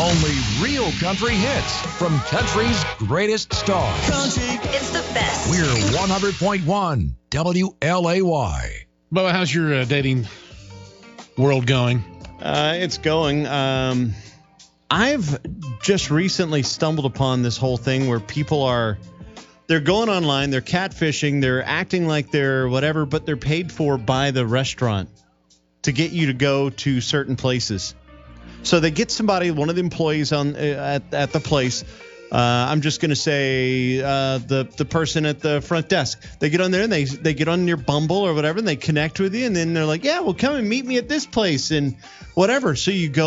Only real country hits from country's greatest stars. Country. It's the best. We're 100.1 WLAY. Bubba, how's your dating world going? It's going. I've just recently stumbled upon this whole thing where people they're going online, they're catfishing, they're acting like they're whatever, but they're paid for by the restaurant to get you to go to certain places. So they get somebody, one of the employees at the place. I'm just going to say the person at the front desk. They get on there and they get on your Bumble or whatever, and they connect with you, and then they're like, yeah, well, come and meet me at this place and whatever. So you go